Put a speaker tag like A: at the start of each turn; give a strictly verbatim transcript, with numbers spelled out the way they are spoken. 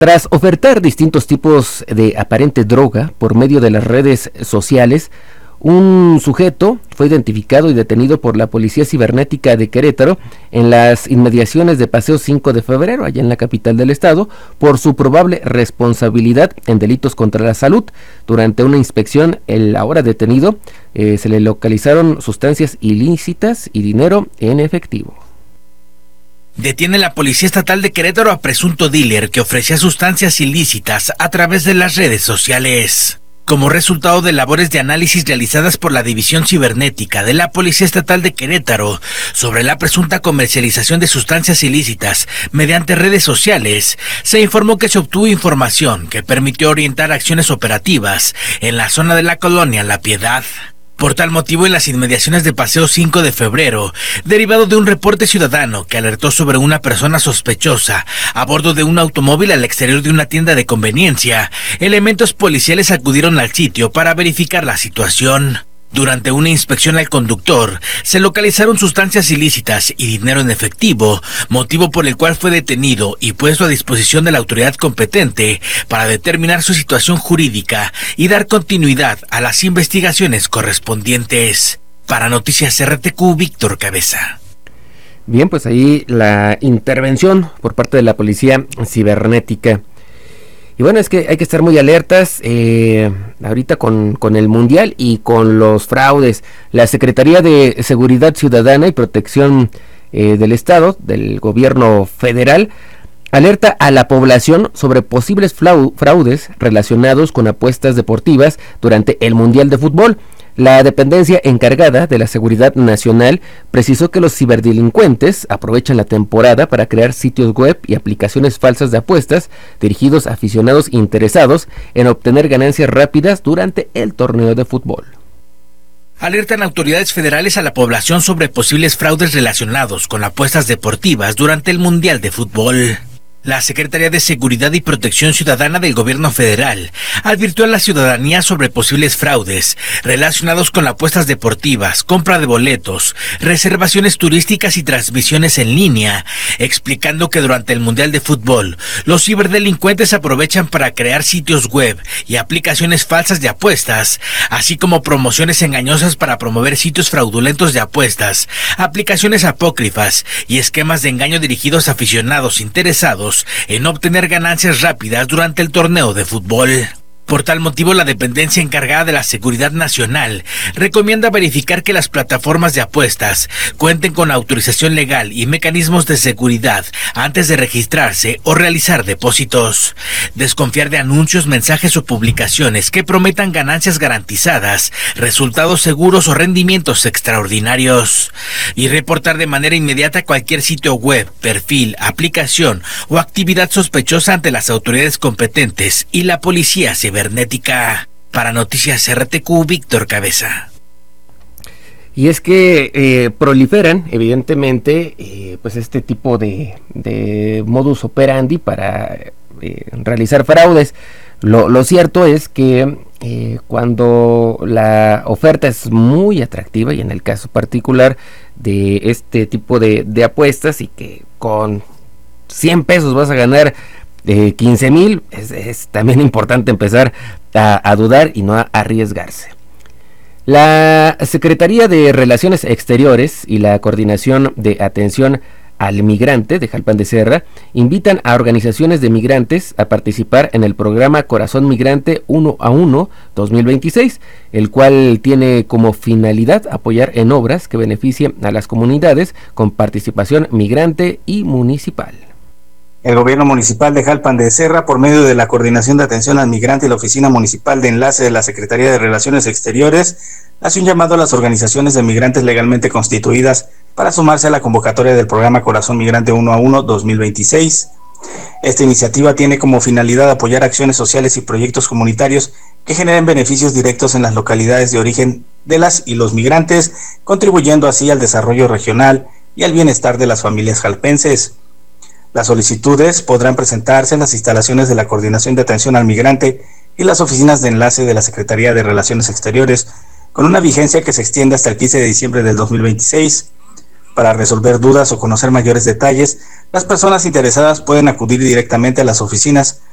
A: Tras ofertar distintos tipos de aparente droga por medio de las redes sociales, un sujeto fue identificado y detenido por la Policía Cibernética de Querétaro en las inmediaciones de Paseo cinco de febrero, allá en la capital del estado, por su probable responsabilidad en delitos contra la salud. Durante una inspección, el ahora detenido eh, se le localizaron sustancias ilícitas y dinero en efectivo.
B: Detiene la Policía Estatal de Querétaro a presunto dealer que ofrecía sustancias ilícitas a través de las redes sociales. Como resultado de labores de análisis realizadas por la División Cibernética de la Policía Estatal de Querétaro sobre la presunta comercialización de sustancias ilícitas mediante redes sociales, se informó que se obtuvo información que permitió orientar acciones operativas en la zona de la colonia La Piedad. Por tal motivo, en las inmediaciones de Paseo cinco de febrero, derivado de un reporte ciudadano que alertó sobre una persona sospechosa a bordo de un automóvil al exterior de una tienda de conveniencia, elementos policiales acudieron al sitio para verificar la situación. Durante una inspección al conductor, se localizaron sustancias ilícitas y dinero en efectivo, motivo por el cual fue detenido y puesto a disposición de la autoridad competente para determinar su situación jurídica y dar continuidad a las investigaciones correspondientes. Para Noticias R T Q, Víctor Cabeza.
A: Bien, pues ahí la intervención por parte de la Policía Cibernética. Y bueno, es que hay que estar muy alertas eh, ahorita con, con el Mundial y con los fraudes. La Secretaría de Seguridad Ciudadana y Protección eh, del Estado, del Gobierno Federal, alerta a la población sobre posibles fraudes relacionados con apuestas deportivas durante el Mundial de Fútbol. La dependencia encargada de la seguridad nacional precisó que los ciberdelincuentes aprovechan la temporada para crear sitios web y aplicaciones falsas de apuestas dirigidos a aficionados interesados en obtener ganancias rápidas durante el torneo de fútbol.
B: Alertan autoridades federales a la población sobre posibles fraudes relacionados con apuestas deportivas durante el Mundial de Fútbol. La Secretaría de Seguridad y Protección Ciudadana del Gobierno Federal advirtió a la ciudadanía sobre posibles fraudes relacionados con apuestas deportivas, compra de boletos, reservaciones turísticas y transmisiones en línea, explicando que durante el Mundial de Fútbol, los ciberdelincuentes aprovechan para crear sitios web y aplicaciones falsas de apuestas, así como promociones engañosas para promover sitios fraudulentos de apuestas, aplicaciones apócrifas y esquemas de engaño dirigidos a aficionados interesados en obtener ganancias rápidas durante el torneo de fútbol. Por tal motivo, la dependencia encargada de la Seguridad Nacional recomienda verificar que las plataformas de apuestas cuenten con autorización legal y mecanismos de seguridad antes de registrarse o realizar depósitos. Desconfiar de anuncios, mensajes o publicaciones que prometan ganancias garantizadas, resultados seguros o rendimientos extraordinarios. Y reportar de manera inmediata cualquier sitio web, perfil, aplicación o actividad sospechosa ante las autoridades competentes y la Policía Cibernética. Para Noticias R T Q, Víctor Cabeza.
A: Y es que eh, proliferan, evidentemente, eh, pues este tipo de, de modus operandi para eh, realizar fraudes. Lo, lo cierto es que eh, cuando la oferta es muy atractiva, y en el caso particular de este tipo de, de apuestas, y que con cien pesos vas a ganar de quince mil, es, es también importante empezar a, a dudar y no a arriesgarse. La Secretaría de Relaciones Exteriores y la Coordinación de Atención al Migrante de Jalpan de Serra invitan a organizaciones de migrantes a participar en el programa Corazón Migrante uno a uno dos mil veintiséis, el cual tiene como finalidad apoyar en obras que beneficien a las comunidades con participación migrante y municipal.
C: El Gobierno Municipal de Jalpan de Serra, por medio de la Coordinación de Atención al Migrante y la Oficina Municipal de Enlace de la Secretaría de Relaciones Exteriores, hace un llamado a las organizaciones de migrantes legalmente constituidas para sumarse a la convocatoria del programa Corazón Migrante uno a uno dos mil veintiséis. Esta iniciativa tiene como finalidad apoyar acciones sociales y proyectos comunitarios que generen beneficios directos en las localidades de origen de las y los migrantes, contribuyendo así al desarrollo regional y al bienestar de las familias jalpenses. Las solicitudes podrán presentarse en las instalaciones de la Coordinación de Atención al Migrante y las oficinas de enlace de la Secretaría de Relaciones Exteriores, con una vigencia que se extiende hasta el quince de diciembre del dos mil veintiséis. Para resolver dudas o conocer mayores detalles, las personas interesadas pueden acudir directamente a las oficinas